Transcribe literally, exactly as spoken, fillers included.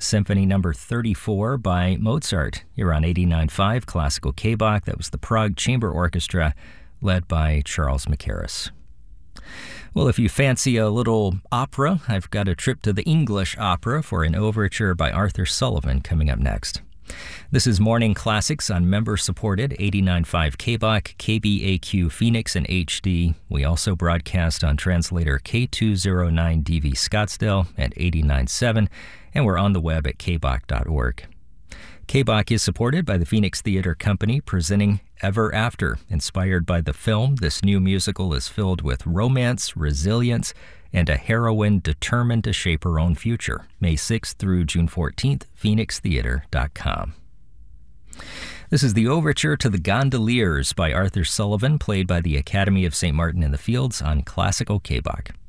Symphony Number thirty-four by Mozart. You're on eighty-nine point five Classical K-Bach. That was the Prague Chamber Orchestra, led by Charles Mackerras. Well, if you fancy a little opera, I've got a trip to the English Opera for an overture by Arthur Sullivan coming up next. This is Morning Classics on member-supported eighty-nine point five K-Bach, K B A Q Phoenix, and H D. We also broadcast on translator K two oh nine D V Scottsdale at eighty-nine point seven, and we're on the web at k bach dot org. K-Bach is supported by the Phoenix Theater Company, presenting Ever After. Inspired by the film, this new musical is filled with romance, resilience, and a heroine determined to shape her own future. May sixth through June fourteenth, phoenix theater dot com. This is the Overture to the Gondoliers by Arthur Sullivan, played by the Academy of Saint Martin in the Fields on Classical K-Bach.